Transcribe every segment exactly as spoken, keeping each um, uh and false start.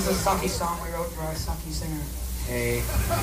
a sucky song we wrote for our sucky singer. Hey.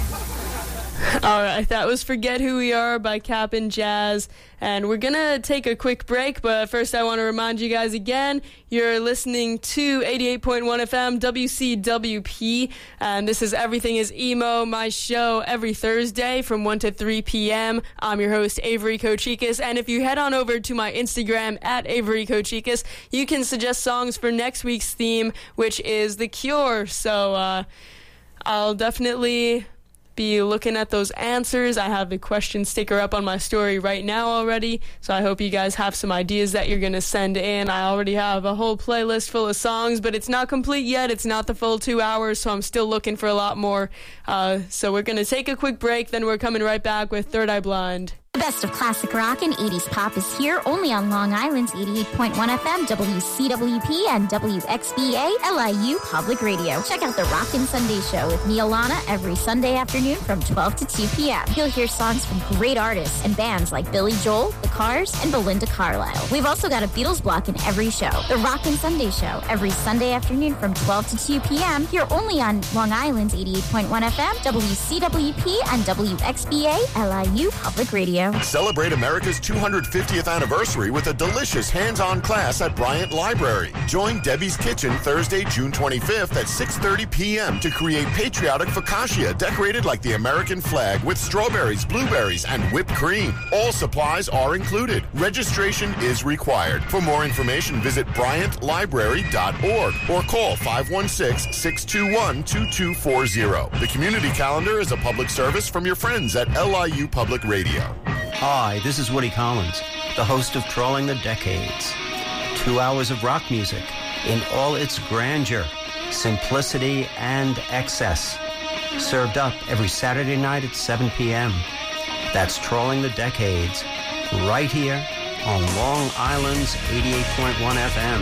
All right, that was Forget Who We Are by Cap'n Jazz. And we're going to take a quick break, but first I want to remind you guys again, you're listening to eighty-eight point one F M W C W P, and this is Everything is Emo, my show every Thursday from one to three p.m. I'm your host, Avery Kochikis, and if you head on over to my Instagram, at Avery Kochikis, you can suggest songs for next week's theme, which is The Cure. So, uh... I'll definitely be looking at those answers. I have the question sticker up on my story right now already, so I hope you guys have some ideas that you're going to send in. I already have a whole playlist full of songs, but it's not complete yet. It's not the full two hours, so I'm still looking for a lot more. Uh, so we're going to take a quick break, then we're coming right back with Third Eye Blind. The best of classic rock and eighties pop is here only on Long Island's eighty-eight point one F M, W C W P, and W X B A L I U Public Radio. Check out the Rockin' Sunday Show with me, Alana, every Sunday afternoon from twelve to two p.m. You'll hear songs from great artists and bands like Billy Joel, The Cars, and Belinda Carlisle. We've also got a Beatles block in every show. The Rockin' Sunday Show, every Sunday afternoon from twelve to two p.m. here only on Long Island's eighty-eight point one F M, W C W P, and W X B A L I U Public Radio. Celebrate America's two hundred fiftieth anniversary with a delicious hands-on class at Bryant Library. Join Debbie's Kitchen Thursday, June twenty-fifth at six thirty p.m. to create patriotic focaccia decorated like the American flag with strawberries, blueberries, and whipped cream. All supplies are included. Registration is required. For more information, visit bryant library dot org or call five one six, six two one, two two four zero. The community calendar is a public service from your friends at L I U Public Radio. Hi, this is Woody Collins, the host of Trolling the Decades. Two hours of rock music in all its grandeur, simplicity, and excess. Served up every Saturday night at seven p.m. That's Trolling the Decades, right here on Long Island's eighty-eight point one F M,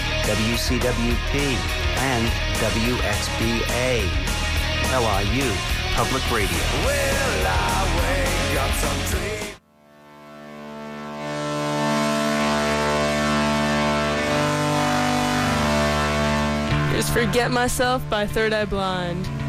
W C W P, and W X B A, L I U Public Radio. Well, I wake up some dreams. Here's Forget Myself by Third Eye Blind.